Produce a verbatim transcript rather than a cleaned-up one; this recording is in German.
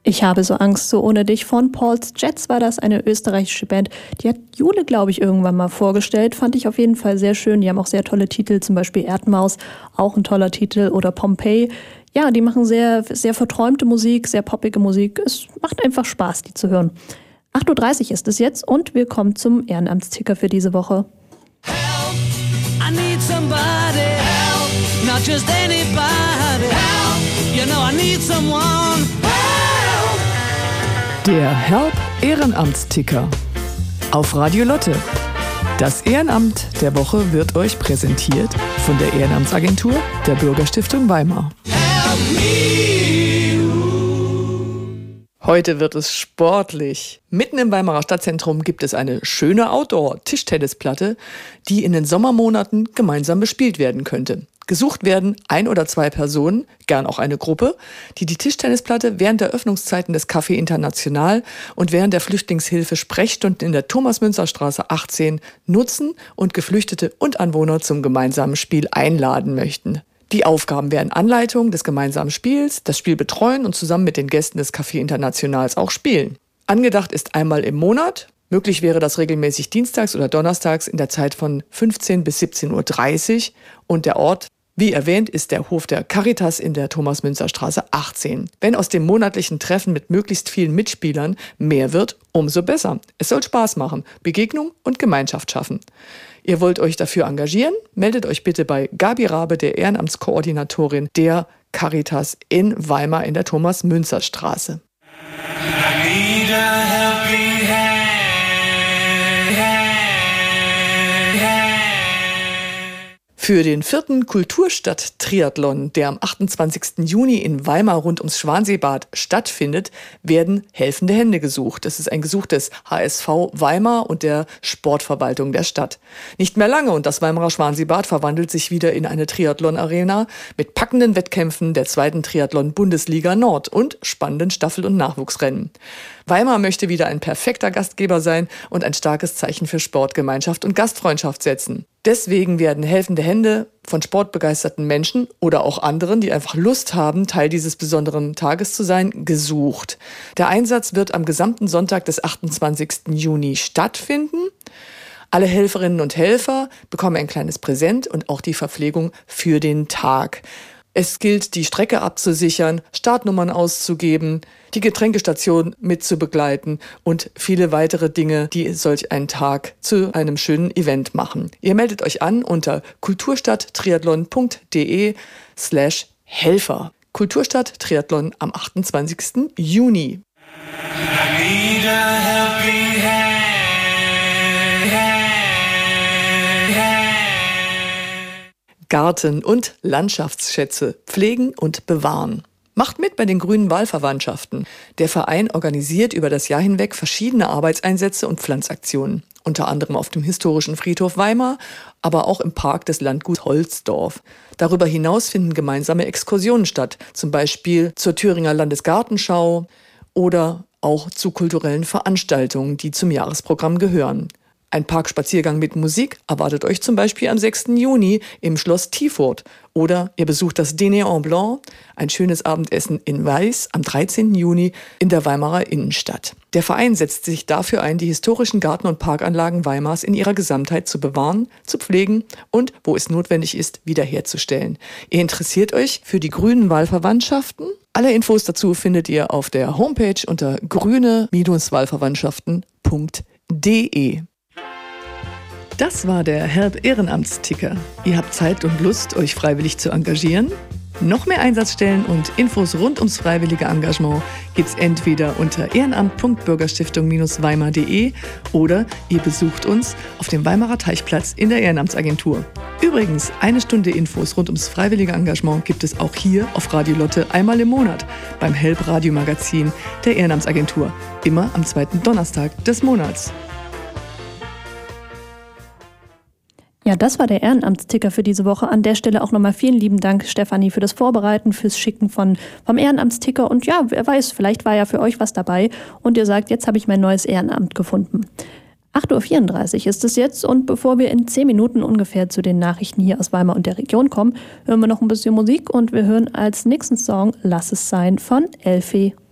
Ich habe so Angst, so ohne dich von Paul's Jets war das, eine österreichische Band. Die hat Jule, glaube ich, irgendwann mal vorgestellt. Fand ich auf jeden Fall sehr schön. Die haben auch sehr tolle Titel, zum Beispiel Erdmaus, auch ein toller Titel, oder Pompeii. Ja, die machen sehr, sehr verträumte Musik, sehr poppige Musik. Es macht einfach Spaß, die zu hören. acht Uhr dreißig ist es jetzt und wir kommen zum Ehrenamtsticker für diese Woche. Help, I need somebody, help, not just anybody, help, you know I need someone, help. Der Help Ehrenamtsticker auf Radio Lotte. Das Ehrenamt der Woche wird euch präsentiert von der Ehrenamtsagentur der Bürgerstiftung Weimar. Heute wird es sportlich. Mitten im Weimarer Stadtzentrum gibt es eine schöne Outdoor-Tischtennisplatte, die in den Sommermonaten gemeinsam bespielt werden könnte. Gesucht werden ein oder zwei Personen, gern auch eine Gruppe, die die Tischtennisplatte während der Öffnungszeiten des Café International und während der Flüchtlingshilfe Sprechstunden in der Thomas-Münzer-Straße achtzehn nutzen und Geflüchtete und Anwohner zum gemeinsamen Spiel einladen möchten. Die Aufgaben wären Anleitung des gemeinsamen Spiels, das Spiel betreuen und zusammen mit den Gästen des Café Internationals auch spielen. Angedacht ist einmal im Monat. Möglich wäre das regelmäßig dienstags oder donnerstags in der Zeit von fünfzehn bis siebzehn Uhr dreißig und der Ort, wie erwähnt, ist der Hof der Caritas in der Thomas-Münzer-Straße achtzehn. Wenn aus dem monatlichen Treffen mit möglichst vielen Mitspielern mehr wird, umso besser. Es soll Spaß machen, Begegnung und Gemeinschaft schaffen. Ihr wollt euch dafür engagieren? Meldet euch bitte bei Gabi Rabe, der Ehrenamtskoordinatorin der Caritas in Weimar in der Thomas-Münzer-Straße. Für den vierten Kulturstadt-Triathlon, der am achtundzwanzigsten Juni in Weimar rund ums Schwanseebad stattfindet, werden helfende Hände gesucht. Das ist ein Gesuch des H S V Weimar und der Sportverwaltung der Stadt. Nicht mehr lange und das Weimarer Schwanseebad verwandelt sich wieder in eine Triathlon-Arena mit packenden Wettkämpfen der zweiten Triathlon-Bundesliga Nord und spannenden Staffel- und Nachwuchsrennen. Weimar möchte wieder ein perfekter Gastgeber sein und ein starkes Zeichen für Sportgemeinschaft und Gastfreundschaft setzen. Deswegen werden helfende Hände von sportbegeisterten Menschen oder auch anderen, die einfach Lust haben, Teil dieses besonderen Tages zu sein, gesucht. Der Einsatz wird am gesamten Sonntag des achtundzwanzigsten Juni stattfinden. Alle Helferinnen und Helfer bekommen ein kleines Präsent und auch die Verpflegung für den Tag. Es gilt, die Strecke abzusichern, Startnummern auszugeben, die Getränkestation mitzubegleiten und viele weitere Dinge, die solch einen Tag zu einem schönen Event machen. Ihr meldet euch an unter kulturstadttriathlon.de slash Helfer. Kulturstadt-Triathlon am achtundzwanzigsten Juni. Garten- und Landschaftsschätze pflegen und bewahren. Macht mit bei den Grünen Wahlverwandtschaften. Der Verein organisiert über das Jahr hinweg verschiedene Arbeitseinsätze und Pflanzaktionen. Unter anderem auf dem historischen Friedhof Weimar, aber auch im Park des Landguts Holzdorf. Darüber hinaus finden gemeinsame Exkursionen statt, zum Beispiel zur Thüringer Landesgartenschau oder auch zu kulturellen Veranstaltungen, die zum Jahresprogramm gehören. Ein Parkspaziergang mit Musik erwartet euch zum Beispiel am sechsten Juni im Schloss Tiefurt. Oder ihr besucht das Dîner en Blanc, ein schönes Abendessen in Weiß am dreizehnten Juni in der Weimarer Innenstadt. Der Verein setzt sich dafür ein, die historischen Garten- und Parkanlagen Weimars in ihrer Gesamtheit zu bewahren, zu pflegen und, wo es notwendig ist, wiederherzustellen. Ihr interessiert euch für die Grünen Wahlverwandtschaften? Alle Infos dazu findet ihr auf der Homepage unter grüne Wahlverwandtschaften punkt de. Das war der Help Ehrenamtsticker. Ihr habt Zeit und Lust, euch freiwillig zu engagieren? Noch mehr Einsatzstellen und Infos rund ums freiwillige Engagement gibt's entweder unter ehrenamt punkt bürgerstiftung weimar punkt de oder ihr besucht uns auf dem Weimarer Teichplatz in der Ehrenamtsagentur. Übrigens, eine Stunde Infos rund ums freiwillige Engagement gibt es auch hier auf Radio Lotte einmal im Monat beim Help Radiomagazin der Ehrenamtsagentur. Immer am zweiten Donnerstag des Monats. Ja, das war der Ehrenamtsticker für diese Woche. An der Stelle auch nochmal vielen lieben Dank, Stefanie, für das Vorbereiten, fürs Schicken von, vom Ehrenamtsticker. Und ja, wer weiß, vielleicht war ja für euch was dabei und ihr sagt, jetzt habe ich mein neues Ehrenamt gefunden. acht Uhr vierunddreißig ist es jetzt und bevor wir in zehn Minuten ungefähr zu den Nachrichten hier aus Weimar und der Region kommen, hören wir noch ein bisschen Musik und wir hören als nächsten Song Lass es sein von Elfie.